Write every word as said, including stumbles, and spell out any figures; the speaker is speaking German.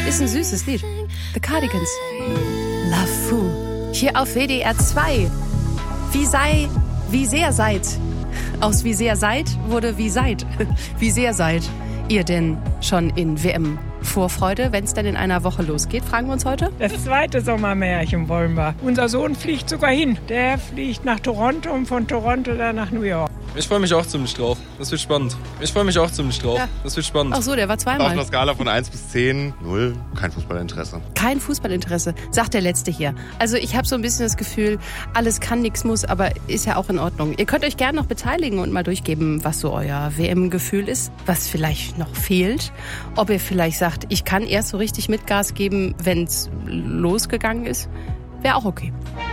Ist ein süßes Lied. The Cardigans. Love Fool. Hier auf W D R zwei. Wie sei, wie sehr seid. Aus wie sehr seid wurde wie seid. Wie sehr seid ihr denn schon in W M-Vorfreude, wenn es denn in einer Woche losgeht, fragen wir uns heute? Das zweite Sommermärchen wollen wir. Unser Sohn fliegt sogar hin. Der fliegt nach Toronto und von Toronto dann nach New York. Ich freue mich auch ziemlich drauf. Das wird spannend. Ich freue mich auch ziemlich drauf. Ja. Das wird spannend. Ach so, der war zweimal. Auf einer Skala von eins bis zehn, null, kein Fußballinteresse. Kein Fußballinteresse, sagt der Letzte hier. Also ich habe so ein bisschen das Gefühl, alles kann, nichts muss, aber ist ja auch in Ordnung. Ihr könnt euch gerne noch beteiligen und mal durchgeben, was so euer W M-Gefühl ist, was vielleicht noch fehlt. Ob ihr vielleicht sagt, ich kann erst so richtig mit Gas geben, wenn es losgegangen ist, wäre auch okay.